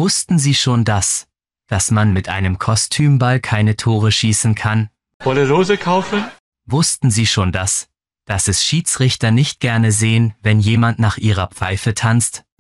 Wussten Sie schon dass man mit einem Kostümball keine Tore schießen kann? Volle Rose kaufen? Wussten Sie schon dass es Schiedsrichter nicht gerne sehen, wenn jemand nach ihrer Pfeife tanzt?